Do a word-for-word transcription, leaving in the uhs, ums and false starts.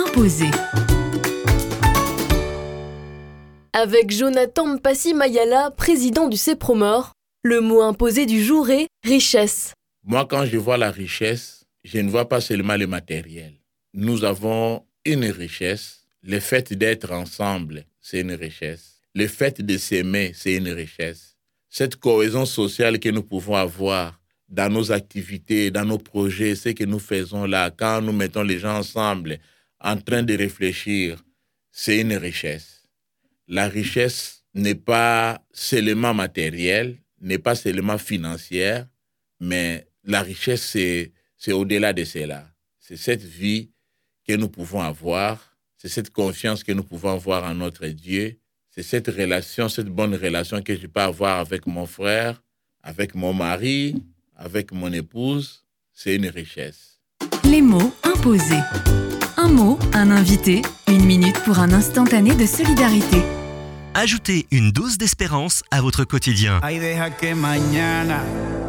imposé. Avec Jonathan Mpassi Mayala, président du CEPROMOR, le mot imposé du jour est richesse. Moi, quand je vois la richesse, je ne vois pas seulement le matériel. Nous avons une richesse. Le fait d'être ensemble, c'est une richesse. Le fait de s'aimer, c'est une richesse. Cette cohésion sociale que nous pouvons avoir dans nos activités, dans nos projets, ce que nous faisons là, quand nous mettons les gens ensemble en train de réfléchir, c'est une richesse. La richesse n'est pas seulement matérielle, n'est pas seulement financière, mais la richesse, c'est, c'est au-delà de cela. C'est cette vie que nous pouvons avoir, c'est cette confiance que nous pouvons avoir en notre Dieu, c'est cette relation, cette bonne relation que je peux avoir avec mon frère, avec mon mari, avec mon épouse. C'est une richesse. Les mots imposés. Un mot, un invité, une minute pour un instantané de solidarité. Ajoutez une dose d'espérance à votre quotidien. Ay, deja que mañana